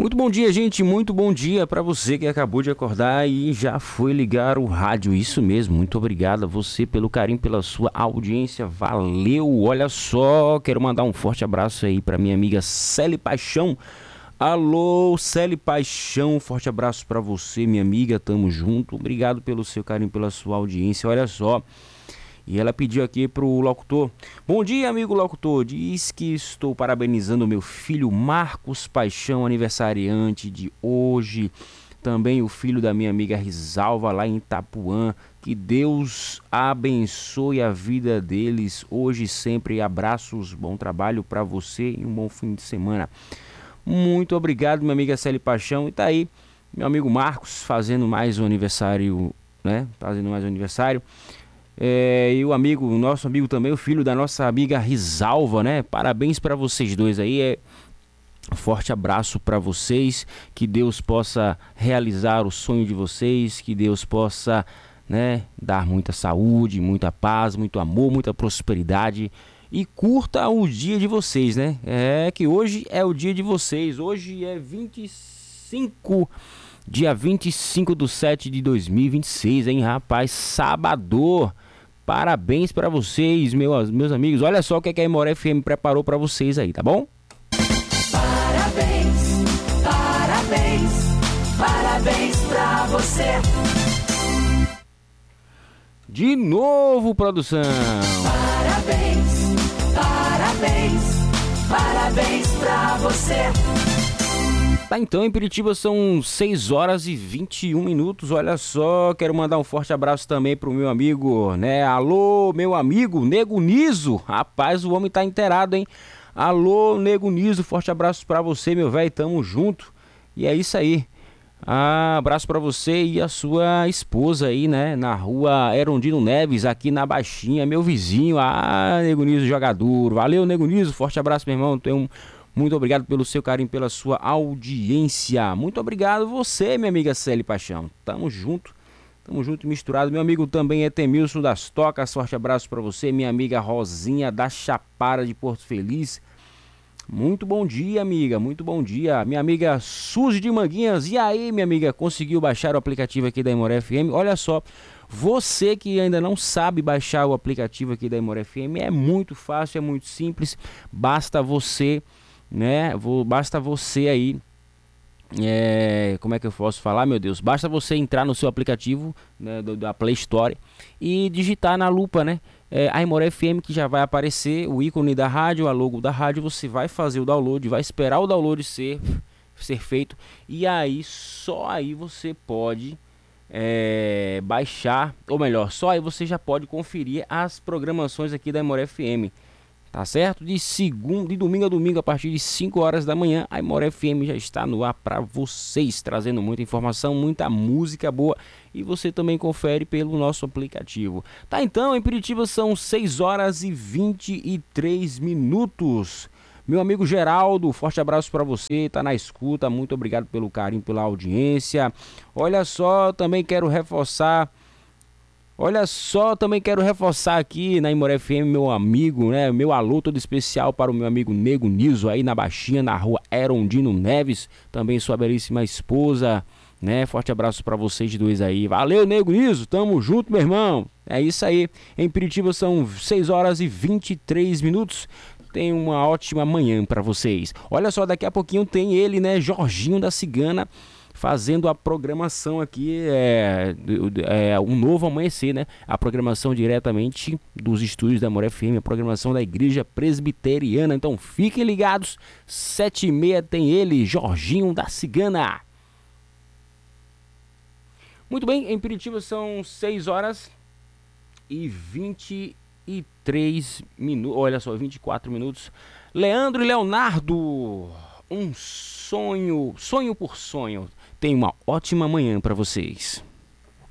Muito bom dia, gente. Muito bom dia para você que acabou de acordar e já foi ligar o rádio. Isso mesmo. Muito obrigado a você pelo carinho, pela sua audiência. Valeu. Olha só, quero mandar um forte abraço aí para minha amiga Celi Paixão. Alô, Celi Paixão. Forte abraço para você, minha amiga. Tamo junto. Obrigado pelo seu carinho, pela sua audiência. Olha só. E ela pediu aqui pro locutor: bom dia, amigo locutor. Diz que estou parabenizando meu filho Marcos Paixão, aniversariante de hoje. Também o filho da minha amiga Risalva, lá em Itapuã. Que Deus abençoe a vida deles hoje e sempre. Abraços, bom trabalho para você e um bom fim de semana. Muito obrigado, minha amiga Celi Paixão. E tá aí, meu amigo Marcos, fazendo mais um aniversário, né? Fazendo mais um aniversário. E o nosso amigo também, o filho da nossa amiga Risalva, né? Parabéns para vocês dois aí. Forte abraço para vocês. Que Deus possa realizar o sonho de vocês. Que Deus possa, né, dar muita saúde, muita paz, muito amor, muita prosperidade. E curta o dia de vocês, né? Que hoje é o dia de vocês. Hoje é dia 25 de 7 de 2026, hein, rapaz? Sábado. Parabéns pra vocês, meus amigos. Olha só o que a Aimoré FM preparou pra vocês aí, tá bom? Parabéns, parabéns, parabéns pra você. De novo, produção. Parabéns, parabéns, parabéns pra você. Tá, então, em Piritiba são 6 horas e 21 minutos. Olha só, quero mandar um forte abraço também pro meu amigo, né? Alô, meu amigo Nego Niso. Rapaz, o homem tá inteirado, hein? Alô, Nego Niso, forte abraço pra você, meu velho. Tamo junto. E é isso aí. Abraço pra você e a sua esposa aí, né? Na rua Erondino Neves, aqui na Baixinha, meu vizinho. Nego Niso, jogador. Valeu, Nego Niso. Forte abraço, meu irmão. Muito obrigado pelo seu carinho, pela sua audiência. Muito obrigado você, minha amiga Celi Paixão. Tamo junto e misturado. Meu amigo também é Temilson das Tocas. Forte abraço para você, minha amiga Rosinha da Chapada de Porto Feliz. Muito bom dia, amiga. Muito bom dia. Minha amiga Suzy de Manguinhas. E aí, minha amiga, conseguiu baixar o aplicativo aqui da Aimoré FM? Olha só, você que ainda não sabe baixar o aplicativo aqui da Aimoré FM, é muito fácil, é muito simples. Basta você... Basta você aí, como é que eu posso falar, meu Deus? Basta você entrar no seu aplicativo, né, da Play Store e digitar na lupa, né? Aimoré FM, que já vai aparecer o ícone da rádio, a logo da rádio. Você vai fazer o download, vai esperar o download ser feito e aí, só aí você pode baixar, ou melhor, só aí você já pode conferir as programações aqui da Aimoré FM. Tá certo? De domingo a domingo, a partir de 5 horas da manhã, a Aimoré FM já está no ar para vocês, trazendo muita informação, muita música boa. E você também confere pelo nosso aplicativo. Tá, então, em Piritiba são 6 horas e 23 minutos. Meu amigo Geraldo, forte abraço para você, tá na escuta. Muito obrigado pelo carinho, pela audiência. Olha só, também quero reforçar aqui na Aimoré FM, meu amigo, né? Meu alô todo especial para o meu amigo Nego Niso aí na Baixinha, na rua Erondino Neves. Também sua belíssima esposa, né? Forte abraço para vocês dois aí. Valeu, Nego Niso, tamo junto, meu irmão. É isso aí. Em Piritiba são 6 horas e 23 minutos. Tem uma ótima manhã para vocês. Olha só, daqui a pouquinho tem ele, né? Jorginho da Cigana, fazendo a programação aqui, um novo amanhecer, né? A programação diretamente dos estúdios da Aimoré FM, a programação da Igreja Presbiteriana. Então fiquem ligados, 7h30 tem ele, Jorginho da Cigana. Muito bem, em Piritiba são 6 horas e 23 minutos, olha só, 24 minutos. Leandro e Leonardo, um sonho por sonho. Tenha uma ótima manhã para vocês.